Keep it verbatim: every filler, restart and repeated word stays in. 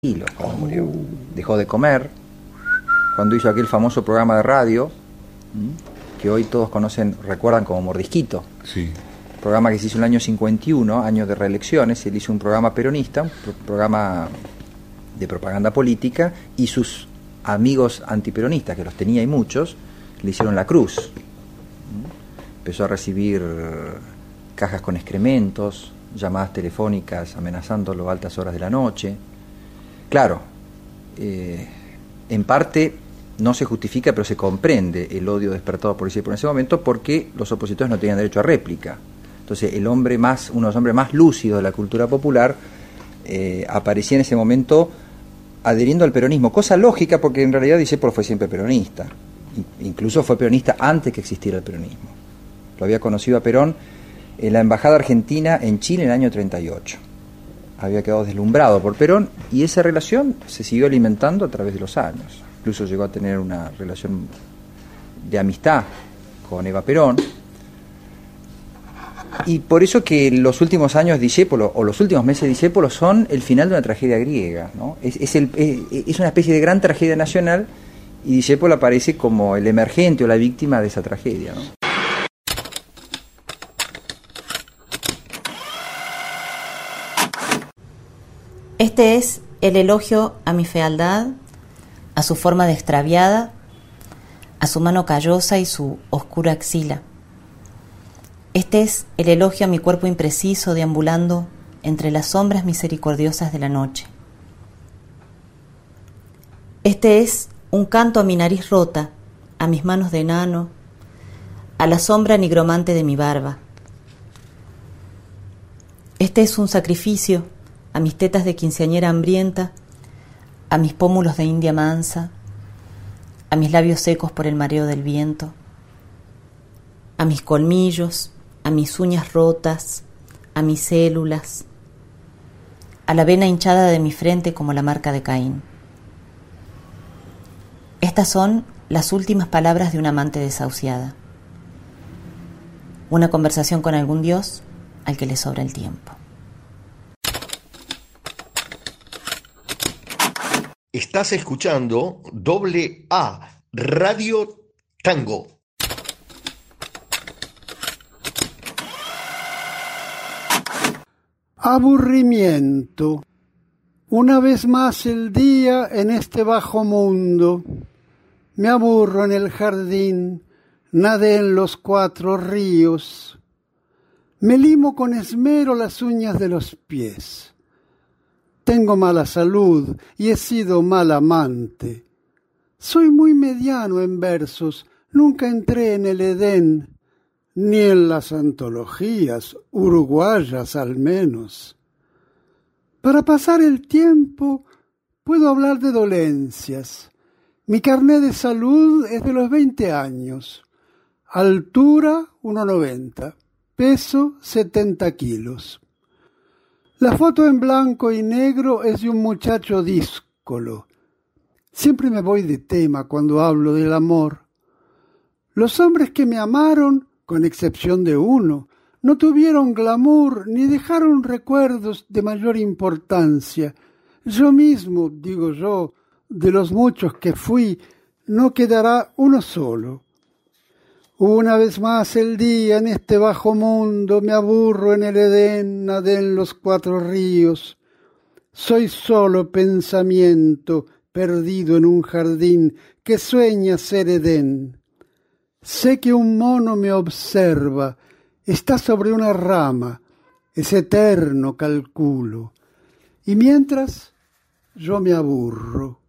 kilos cuando murió. Dejó de comer cuando hizo aquel famoso programa de radio que hoy todos conocen, recuerdan como Mordisquito. Sí. Programa que se hizo en el año cincuenta y uno, año de reelecciones. Él hizo un programa peronista, un pro- programa de propaganda política, y sus amigos antiperonistas, que los tenía y muchos, le hicieron la cruz. Empezó a recibir cajas con excrementos, llamadas telefónicas amenazándolo a altas horas de la noche. Claro, eh, en parte no se justifica, pero se comprende el odio despertado por ese, por ese momento, porque los opositores no tenían derecho a réplica. Entonces el hombre más, uno de los hombres más lúcidos de la cultura popular eh, aparecía en ese momento adheriendo al peronismo, cosa lógica porque en realidad Discépolo fue siempre peronista, incluso fue peronista antes que existiera el peronismo. Lo había conocido a Perón en la embajada argentina en Chile en el año treinta y ocho. Había quedado deslumbrado por Perón y esa relación se siguió alimentando a través de los años. Incluso llegó a tener una relación de amistad con Eva Perón. Y por eso que los últimos años de Discépolo, o los últimos meses de Discépolo, son el final de una tragedia griega, ¿no? Es, es, el, es, es una especie de gran tragedia nacional, y Discépolo aparece como el emergente o la víctima de esa tragedia, ¿no? Este es el elogio a mi fealdad, a su forma de extraviada, a su mano callosa y su oscura axila. Este es el elogio a mi cuerpo impreciso deambulando entre las sombras misericordiosas de la noche. Este es un canto a mi nariz rota, a mis manos de enano, a la sombra nigromante de mi barba. Este es un sacrificio a mis tetas de quinceañera hambrienta, a mis pómulos de india mansa, a mis labios secos por el mareo del viento, a mis colmillos, a mis uñas rotas, a mis células, a la vena hinchada de mi frente como la marca de Caín. Estas son las últimas palabras de una amante desahuciada. Una conversación con algún dios al que le sobra el tiempo. Estás escuchando Doble A, Radio Tango. Aburrimiento. Una vez más el día en este bajo mundo. Me aburro en el jardín, nadé en los cuatro ríos. Me limo con esmero las uñas de los pies. Tengo mala salud y he sido mal amante. Soy muy mediano en versos, nunca entré en el Edén, ni en las antologías, uruguayas al menos. Para pasar el tiempo puedo hablar de dolencias. Mi carné de salud es de los veinte años. Altura uno noventa, peso setenta kilos. La foto en blanco y negro es de un muchacho díscolo. Siempre me voy de tema cuando hablo del amor. Los hombres que me amaron, con excepción de uno, no tuvieron glamour ni dejaron recuerdos de mayor importancia. Yo mismo, digo yo, de los muchos que fui, no quedará uno solo. Una vez más el día en este bajo mundo, me aburro en el Edén, nadé en los cuatro ríos. Soy solo pensamiento perdido en un jardín que sueña ser Edén. Sé que un mono me observa, está sobre una rama, es eterno calculo. Y mientras yo me aburro.